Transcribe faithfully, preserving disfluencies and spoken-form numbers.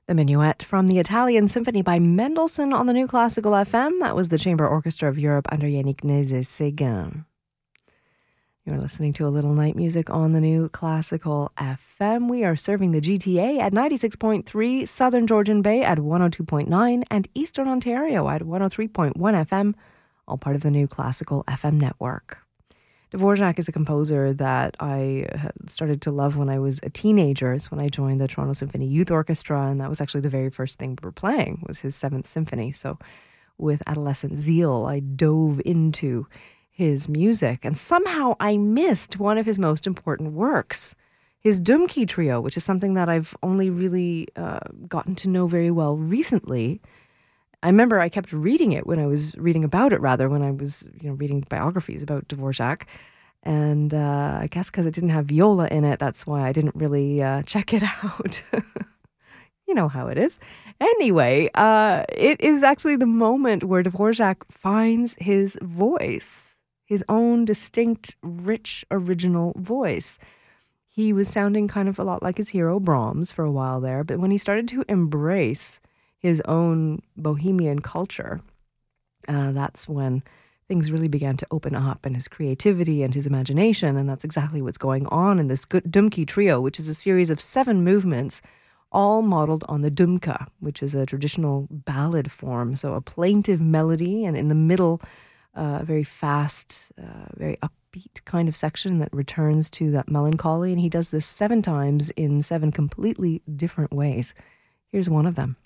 The Minuet from the Italian Symphony by Mendelssohn on the New Classical F M. That was the Chamber Orchestra of Europe under Yannick Nézet-Séguin. You're listening to a little night music on the New Classical F M. We are serving the G T A at ninety-six point three, Southern Georgian Bay at one oh two point nine, and Eastern Ontario at one oh three point one F M, all part of the New Classical F M network. Dvorak is a composer that I started to love when I was a teenager. It's when I joined the Toronto Symphony Youth Orchestra, and that was actually the very first thing we were playing, was his Seventh Symphony. So with adolescent zeal, I dove into his music, and somehow I missed one of his most important works, his Dumki Trio, which is something that I've only really uh, gotten to know very well recently. I remember I kept reading it when I was reading about it, rather, when I was you know reading biographies about Dvorak. And uh, I guess because it didn't have viola in it, that's why I didn't really uh, check it out. You know how it is. Anyway, uh, it is actually the moment where Dvorak finds his voice, his own distinct, rich, original voice. He was sounding kind of a lot like his hero Brahms for a while there, but when he started to embrace his own bohemian culture, uh, that's when things really began to open up, and his creativity and his imagination, and that's exactly what's going on in this Dumki Trio, which is a series of seven movements, all modeled on the Dumka, which is a traditional ballad form, so a plaintive melody, and in the middle, uh, a very fast, uh, very upbeat kind of section that returns to that melancholy, and he does this seven times in seven completely different ways. Here's one of them.